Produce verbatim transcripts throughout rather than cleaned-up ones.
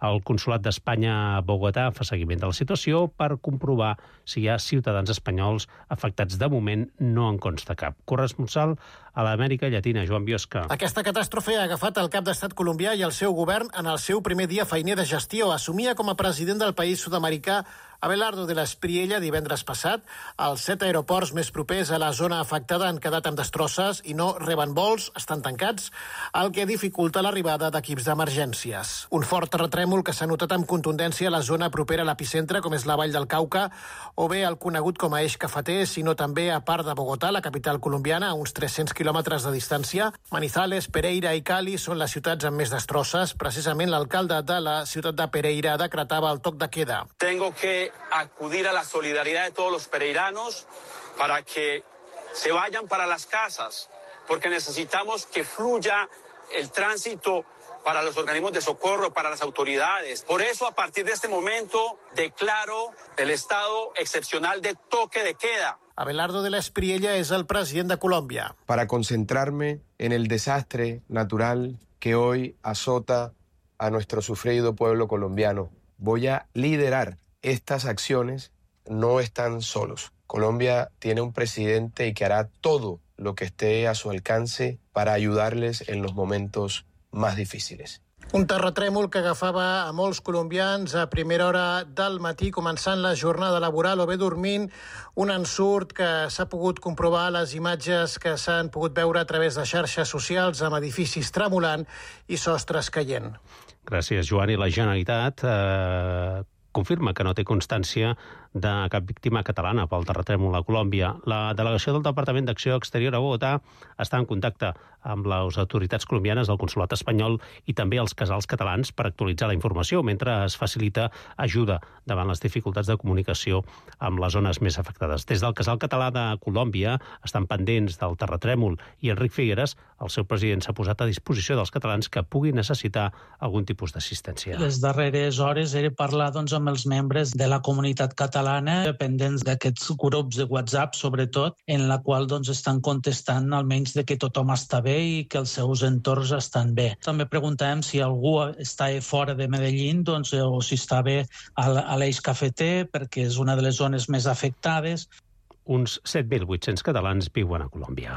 El Consolat d'Espanya a Bogotà fa seguiment de la situació per comprovar si hi ha ciutadans espanyols afectats. De moment no en consta cap. Corresponsal a l'Amèrica Llatina, Joan Biosca. Aquesta catàstrofe ha agafat el cap d'estat colombià i el seu govern en el seu primer dia feiner de gestió. Assumia com a president del país sud-americà Abelardo de la Espriella divendres passat. Els set aeroports més propers a la zona afectada han quedat amb destrosses i no reben vols, estan tancats, el que dificulta l'arribada d'equips d'emergències. Un fort terratrèmol que s'ha notat amb contundència a la zona propera a l'epicentre, com és la Vall del Cauca, o bé el conegut com a Eix Cafeter, sinó també a part de Bogotà, la capital colombiana, a uns tres-cents quilòmetres de distància. Manizales, Pereira i Cali són les ciutats amb més destrosses. Precisament l'alcalde de la ciutat de Pereira decretava el toc de queda. Tengo que acudir a la solidaridad de todos los pereiranos para que se vayan para las casas, porque necesitamos que fluya el tránsito para los organismos de socorro, para las autoridades. Por eso, a partir de este momento, declaro el estado excepcional de toque de queda. Abelardo de la Espriella es el president de Colòmbia. Para concentrarme en el desastre natural que hoy azota a nuestro sufrido pueblo colombiano, voy a liderar estas acciones. No están solos. Colombia tiene un presidente y que hará todo lo que esté a su alcance para ayudarles en los momentos más difíciles. Un terratrèmol que agafava a molts colombians a primera hora del matí, començant la jornada laboral o bé dormint, un ensurt que s'ha pogut comprovar a les imatges que s'han pogut veure a través de xarxes socials amb edificis tremolant i sostres caient. Gràcies, Joan. I la Generalitat eh, confirma que no té constància de cap víctima catalana pel terratrèmol a Colòmbia. La delegació del Departament d'Acció Exterior a Bogotà està en contacte amb les autoritats colombianes del Consolat espanyol i també els casals catalans per actualitzar la informació, mentre es facilita ajuda davant les dificultats de comunicació amb les zones més afectades. Des del casal català de Colòmbia estan pendents del terratrèmol i Enric Figueres, el seu president, s'ha posat a disposició dels catalans que puguin necessitar algun tipus d'assistència. Les darreres hores era parlar doncs, amb els membres de la comunitat catalana, dependents d'aquests grups de WhatsApp, sobretot, en la qual doncs, estan contestant almenys de que tothom està bé i que els seus entorns estan bé. També preguntàvem si algú està fora de Medellín doncs, o si està bé a l'Eix Cafeter, perquè és una de les zones més afectades. Uns set mil vuit-cents catalans viuen a Colòmbia.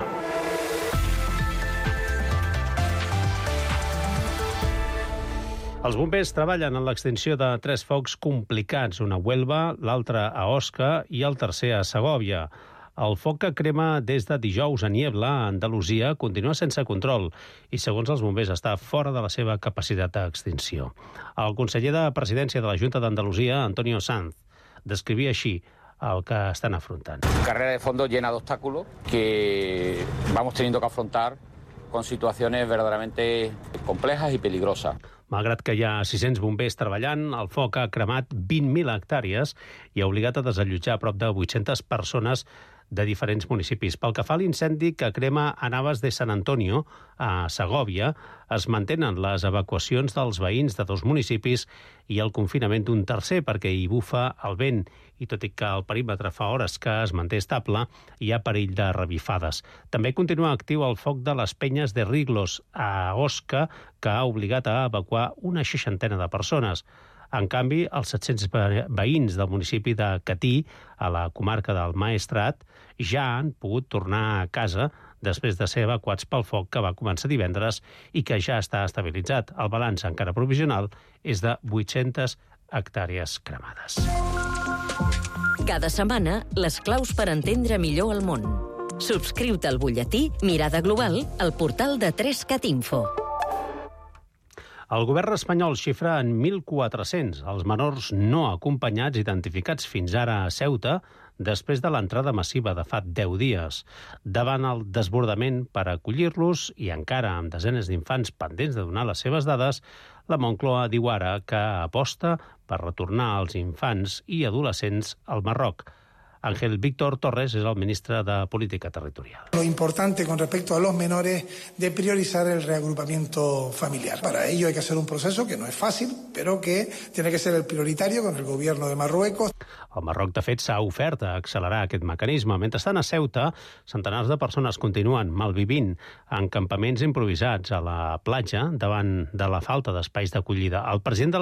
Els bombers treballen en l'extinció de tres focs complicats, una a Huelva, l'altre a Osca i el tercer a Segòvia. El foc que crema des de dijous a Niebla, a Andalusia, continua sense control i, segons els bombers, està fora de la seva capacitat d'extinció. El conseller de Presidència de la Junta d'Andalusia, Antonio Sanz, descrivia així el que estan afrontant. Carrera de fondo llena de obstáculos que vamos teniendo que afrontar con situaciones verdaderamente complejas y peligrosas. Malgrat que hi ha sis-cents bombers treballant, el foc ha cremat vint mil hectàrees i ha obligat a desallotjar a prop de vuit-centes persones de diferents municipis. Pel que fa a l'incendi que crema a Navas de San Antonio, a Segòvia, es mantenen les evacuacions dels veïns de dos municipis i el confinament d'un tercer perquè hi bufa el vent i tot i que el perímetre fa hores que es manté estable, hi ha perill de revifades. També continua actiu el foc de les penyes de Riglos a Osca, que ha obligat a evacuar una seixantena de persones. En canvi, els set-cents veïns del municipi de Catí, a la comarca del Maestrat, ja han pogut tornar a casa després de ser evacuats pel foc que va començar divendres i que ja està estabilitzat. El balanç encara provisional és de vuit-centes hectàrees cremades. Cada setmana, les claus per entendre millor el món. Subscriu-te al butlletí Mirada Global al portal de tres cat info. El govern espanyol xifra en mil quatre-cents els menors no acompanyats identificats fins ara a Ceuta després de l'entrada massiva de fa deu dies. Davant el desbordament per acollir-los i encara amb desenes d'infants pendents de donar les seves dades, la Moncloa diu ara que aposta per retornar els infants i adolescents al Marroc. Ángel Víctor Torres es el ministro de Política Territorial. Lo importante con respecto a los menores de priorizar el reagrupamiento familiar. Para ello hay que hacer un proceso que no es fácil, pero que tiene que ser el prioritario con el gobierno de Marruecos. El Marroc, de fet, s'ha ofert a accelerar aquest mecanisme. Mentrestant, a Ceuta, centenars de persones continuen malvivint en campaments improvisats a la platja davant de la falta d'espais d'acollida. El president de la